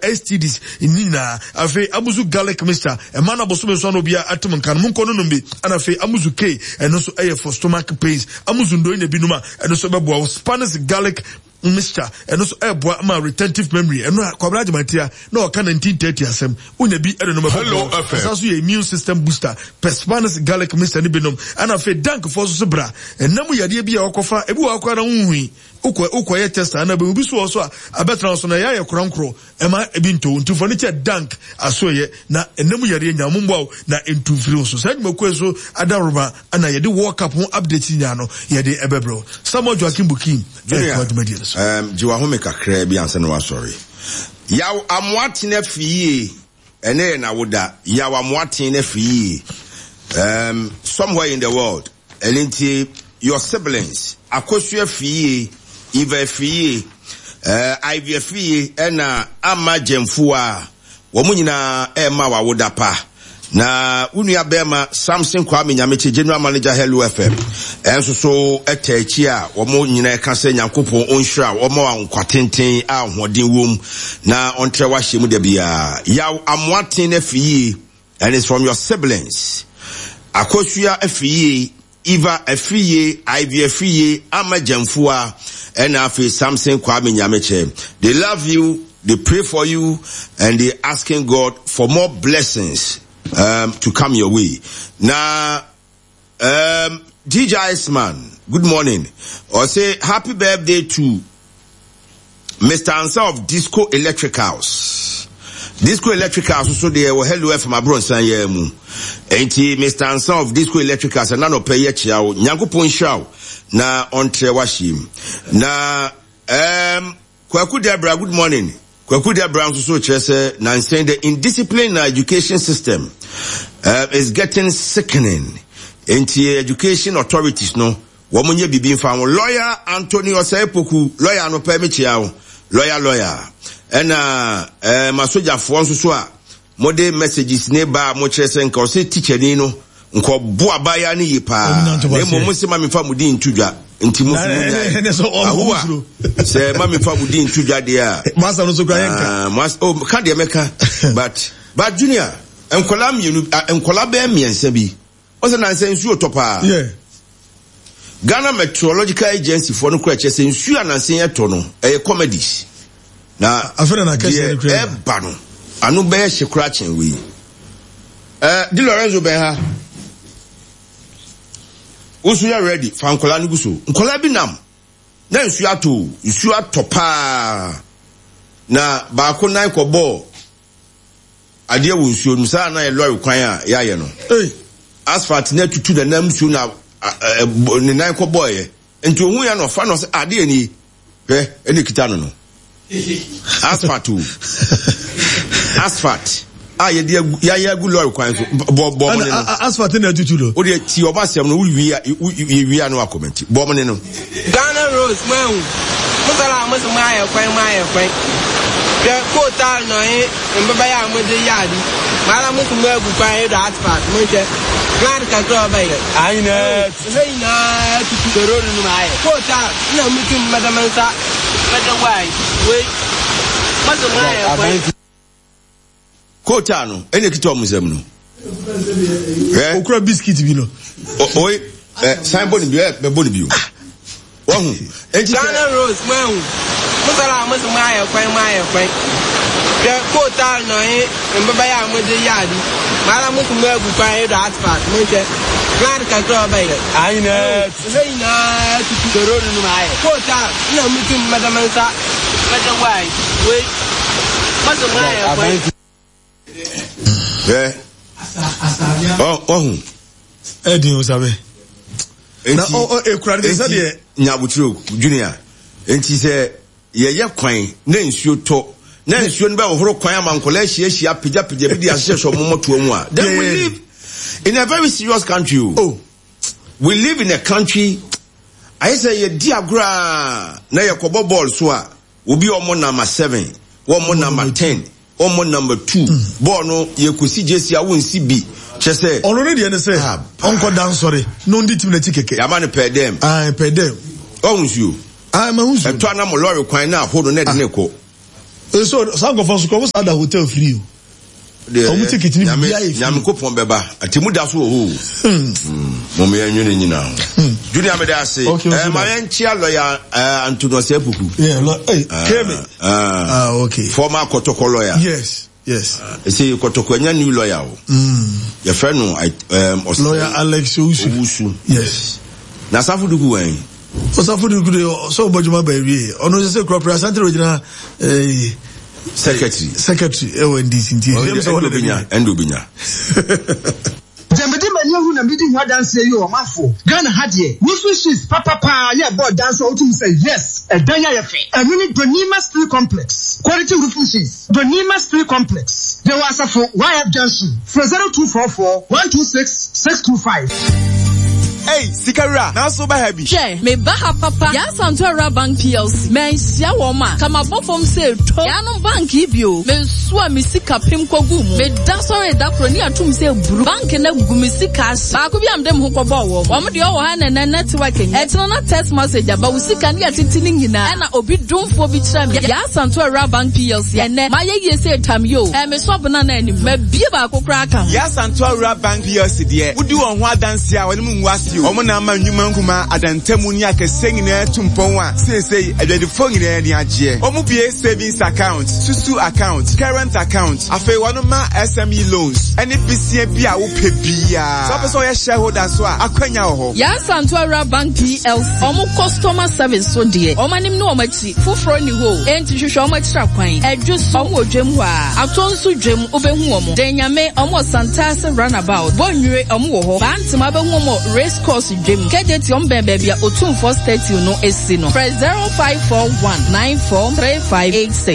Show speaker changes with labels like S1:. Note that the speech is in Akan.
S1: STDs nina afi amuzu garlic mixture emana boso so no bia atem kan mun kono no bi ana afi amuzu K eno so for stomach pains amuzu ndo ina binuma eno so bebo Spanish garlic mixture eno so ebo ma retentive memory eno kwabra matia na o kan 1930 asem unya bi eno no
S2: Hello
S1: so your immune system booster Spanish garlic mixture ni binom ana afi dank for so bra enam yade bi akofa ebi akwa na hunhui ukoye test na be obi so a abetra so na ya kronkro ema ebi nto furniture dank asoye na enam yare nyamumbo na entufiri so say maku so adaroba ana yede work up update nya no yede ebebro Samuel Joaquin Bukim
S2: jiwa home kakra bi anse no wa sorry yaw amwate na fiye ene na woda yaw amwate na fiye somewhere in the world elinti your siblings akosua fiye Ive fiye, Ivy fiye, ena ama jemfua, wamunyina ema wawodapa. Na unu ya bema Samson Kwame Nyameche General Manager Hello FM. Enso so etechia, wamunyina kanse nyankupo onshra, wama wankwatenten a hodin wom na ontrewa shemu debia. Yaw amwatene fiye, and it's from your siblings. Akosua fiye, Iva fiye, Ivy fiye, ama jemfua. And after Samson Kwame Nyameche, they love you, they pray for you, and they asking God for more blessings to come your way. Now, DJ Iceman, good morning. Or say happy birthday to Mr. Answer of Disco Electric House. Disco Electric House, so they were hello from abroad san yemu. Enti Mr. Answer of Disco Electric House, and none of pay yet yaw, nyango ponshao. Na ontre washim na Kwaku Debra, good morning. Kwaku Debra so chese na saying the indisciplined education system is getting sickening. Enti education authorities no womunye bibi mfa lawyer Anthony Osepoku lawyer no permit yawo lawyer ena masoja fo so a mode messages ne ba mo chese nka o say teacher ni no nko bo abaya ni yipa emo musima me fa mudi ntudwa nti mu se ma me fa mudi ntudwa de a
S1: master no so kwa yanka
S2: ka de meka but junior enkola mienu enkola be miensa bi o se na nsa nsu otopa Ghana Meteorological Agency for no kwa chese nsu anansen yeto no comedies na
S1: afena na kese
S2: e ba no anu be hye chen we Di Lorenzo Benha Usu ya ready fa nkola ni guso nkola bi nam na nsu atopa na ba ko nan ko ball ade wo nsu no sa na e lori kwan a ya ye no asphalt na tutu da nam nsu na ni nan ko boy enti ohun ya no fa no ade ni eni kita no asphalt ya gu lori kwan so bo
S1: asphalt na tutu do
S2: o de ti oba sem no wi no comment bo mo ne no
S3: Ghana Rose man musala musma kwan de ko ta no mbaba ya mo de yadi mala musma gu kwan do asphalt mo je glad ka go ba ye aina tutu do no mai ko ta na mutum madamansa madawai we musma kwan Kota no ene kito musem no
S1: okura biscuit bi no
S2: oi sign boni bi be boni bi wo
S3: Ghana Rose man musala musma kwan de kota no mbaba ya mo de yadi mala musma gu kwan do asphalt mo je glad ka go ba ye aina tutu do no mai kota na mutum madamansa madawai we musma kwan
S1: Edin Osabe. Na ekura de se de
S2: nyabutiro junior. Enti se ye kwan na nsuo to. Na nsuo no ba ohoro kwan amankola hia pija bi di asese so momoto mu a. Then we live in a very serious country. Oh. We live in a country I say ye diagra na ye kobo ball so a obi omo number 7, omo number 10. Omo number 2 ball no ye kusi jesi a wonsi bi chese
S1: already ene say onko dan sorry no ndi tim na tikeke
S2: ya man per dem
S1: per dem
S2: onsu
S1: ma hunsu
S2: eto na mo lorry kwan na ahodo na de ne ko
S1: So sango for so come at the hotel free. Omu ticket ni bia e.
S2: Nyam kopon beba. Atimu da so ho. Mo me anwene nyina. Junior me da say ma yanchia lawyer Antonio Sepuku.
S1: Yeah, Kemi. Okay.
S2: Former Kotoko lawyer.
S1: Yes.
S2: Say Kotoko nya new lawyer. Your friend
S1: lawyer Alex Owusu. Yes.
S2: Na Safuduku wen.
S1: Safuduku so bojuma ba wie. Ono say corporate center original secretary NDC
S2: Endobinya.
S4: Jamedi many who na meeting what dance say you mafo. Ghana had ye. She's papa yeah board dance out to say yes. A danya yafe. A minute Donima Street Complex. Quality roofing sheets. Donima Street Complex. There was a for YF Junction. For 0244 126 625.
S5: Hey, Sikara, now so by happy.
S6: Che, me baha papa. Ya Santora Bank PLC. Me sia woma. Kama bofom se to. Ya no bank ibio. Me swa mi sika pim kogumu. Me dasore da kroni atum se buru. Bank na gumi sika. Ba ko bi am dem ho kobo wo. Wo de o ha na network nyi. Etno na text message aba usika ne atintini nyina. Na obi dumfo bi kira me. Ya Santora Bank PLC. Ene maye ye se tam yo. Me so bana na anim. Me bie ba kokra kan.
S5: Ya Santora Bank PLC de. Wudi won ho adanse a woni mu nwase. Omo na ma nyuma nkuma adantemu ni akese nyina tumpon a sei adwadifo nyina ni agye omo bie savings account susu account current account afei wono ma SME loans any BCA bia wo pe bia so person ye shareholder so a akwanya ho
S6: ya Santora Bank PLC omo customer service so de omo nim no omo chi foforo ni ho enti hwehwe omo kira kwan adwuso omo odwem ho a atonso dwem obehu omo denyame omo Santase runabout bonwire omo wo ho bantima behu omo race course Jim Kejeti baby Otum 430 no esino. Press 0541 943586.